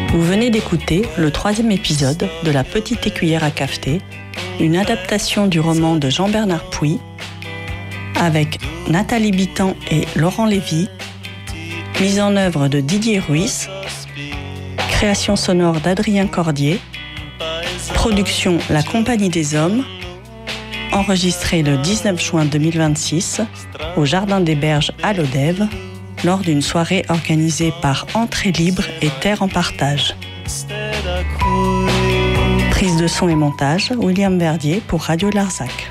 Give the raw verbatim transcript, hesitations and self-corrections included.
Vous venez d'écouter le troisième épisode de La Petite Écuyère à cafeter, une adaptation du roman de Jean-Bernard Puy, avec Nathalie Bittan et Laurent Lévy, mise en œuvre de Didier Ruiz, création sonore d'Adrien Cordier, production La Compagnie des Hommes, enregistré le dix-neuf juin deux mille vingt-six au Jardin des Berges à Lodève, lors d'une soirée organisée par Entrée Libre et Terre en Partage. Prise de son et montage, William Verdier pour Radio Larzac.